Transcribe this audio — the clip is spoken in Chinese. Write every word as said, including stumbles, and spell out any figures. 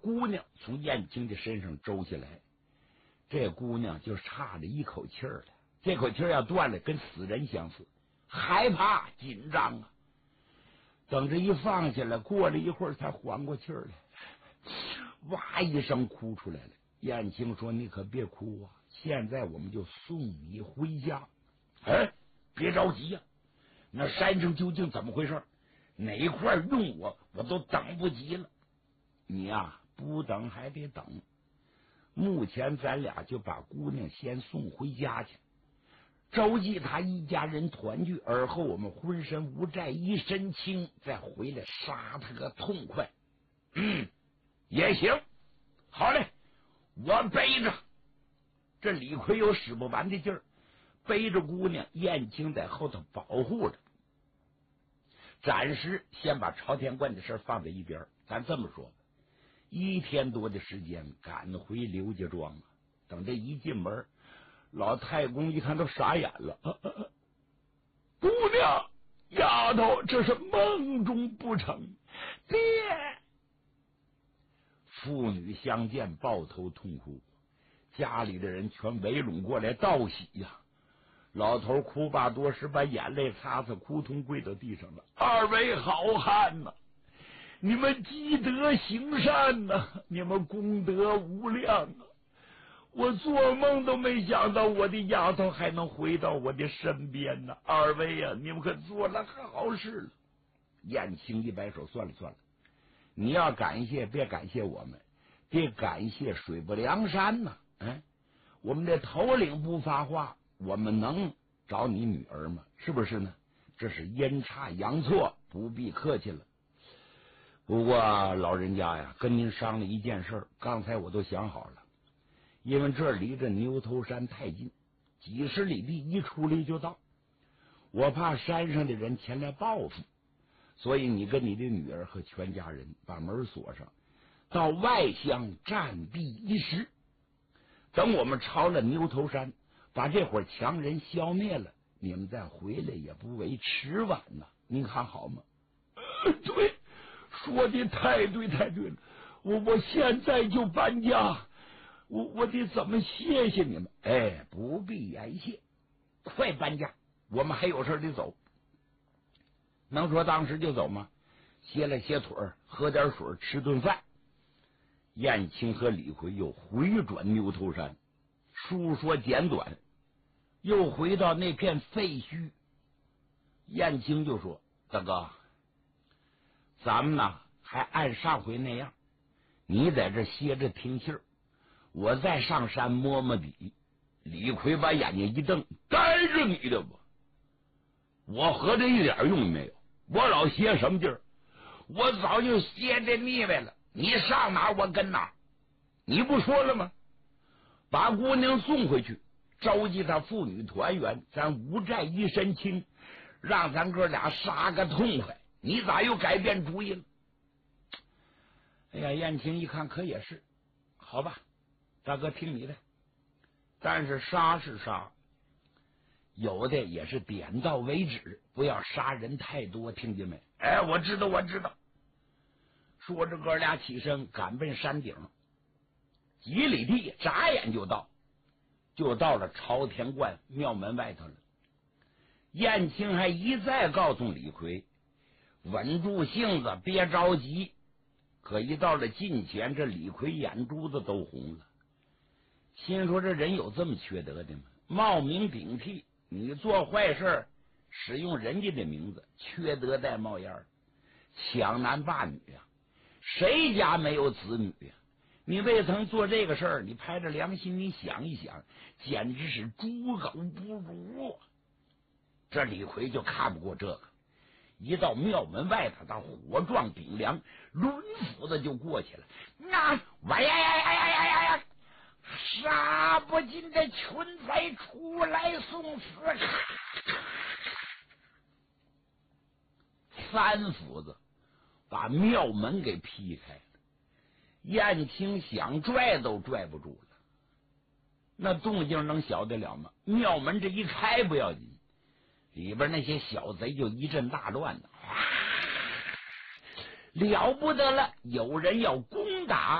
姑娘从燕青的身上周下来，这姑娘就差着一口气儿了。这口气儿要断了，跟死人相似，害怕紧张啊。等着一放下来，过了一会儿才缓过气儿来，哇一声哭出来了。燕青说：“你可别哭啊，现在我们就送你回家。”哎，别着急呀、啊，那山上究竟怎么回事？哪块用我，我都等不及了。你呀、啊，不等还得等。目前咱俩就把姑娘先送回家去，周记他一家人团聚，而后我们浑身无债一身轻，再回来杀他个痛快。嗯，也行。好嘞，我背着。这李逵有使不完的劲儿，背着姑娘，燕青在后头保护着。暂时先把朝天观的事放在一边，咱这么说吧，一天多的时间赶回刘家庄啊。等这一进门，老太公一看都傻眼了，啊啊啊、姑娘丫头，这是梦中不成？爹！父女相见，抱头痛哭，家里的人全围拢过来道喜呀。老头哭罢多时，把眼泪擦擦，哭痛跪到地上了。二位好汉呐、啊，你们积德行善呐、啊，你们功德无量啊！我做梦都没想到我的丫头还能回到我的身边呢、啊。二位呀、啊，你们可做了好事了。燕青一摆手，算了算了，你要感谢别感谢我们，别感谢水泊梁山呐、啊。哎，我们的头领不发话，我们能找你女儿吗？是不是呢？这是阴差阳错，不必客气了。不过老人家呀，跟您商量一件事，刚才我都想好了。因为这离着牛头山太近，几十里地，一出来就到，我怕山上的人前来报复，所以你跟你的女儿和全家人把门锁上，到外乡暂避一时。等我们抄了牛头山，把这伙强人消灭了，你们再回来也不为迟晚呐。您看好吗？呃、对，说的太对太对了，我我现在就搬家。我我得怎么谢谢你们？哎，不必言谢，快搬家，我们还有事得走。能说当时就走吗？歇了歇腿儿，喝点水，吃顿饭。燕青和李逵又回转牛头山，书说简短，又回到那片废墟。燕青就说：“大哥，咱们呢还按上回那样，你在这歇着听信儿，我再上山摸摸底。”李逵把眼睛一瞪：“该是你的吧？我合着一点用没有，我老歇什么劲儿？我早就歇着腻歪了，你上哪儿我跟哪儿。你不说了吗？把姑娘送回去，召集他父女团圆，咱无债一身轻，让咱哥俩杀个痛快。你咋又改变主意了？”哎呀，燕青一看可也是，好吧，大哥听你的，但是杀是杀，有的也是点到为止，不要杀人太多，听见没？哎，我知道我知道。说着哥俩起身赶奔山顶，几里地眨眼就到，就到了朝天观庙门外头了。燕青还一再告诉李逵，稳住性子，别着急。可一到了近前，这李逵眼珠子都红了，心说这人有这么缺德的吗？冒名顶替，你做坏事使用人家的名字，缺德带冒烟，抢男霸女呀、啊！谁家没有子女呀、啊？你未曾做这个事儿，你拍着良心你想一想，简直是猪狗不如。这李逵就看不过这个，一到庙门外头，他火撞顶梁，抡斧子就过去了。那哇呀呀呀呀呀呀呀！杀不尽的群贼出来送死！三斧子把庙门给劈开了。燕青想拽都拽不住了，那动静能小得了吗？庙门这一开不要紧，里边那些小贼就一阵大乱了，了不得了，有人要攻打。